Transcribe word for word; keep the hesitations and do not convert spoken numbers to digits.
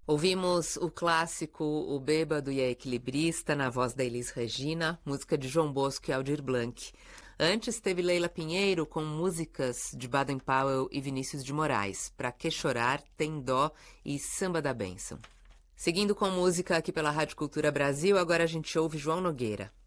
Ouvimos o clássico O Bêbado e a Equilibrista, na voz da Elis Regina, música de João Bosco e Aldir Blanc. Antes teve Leila Pinheiro com músicas de Baden Powell e Vinícius de Moraes, Pra Que Chorar, Tem Dó e Samba da Bênção. Seguindo com música aqui pela Rádio Cultura Brasil, agora a gente ouve João Nogueira.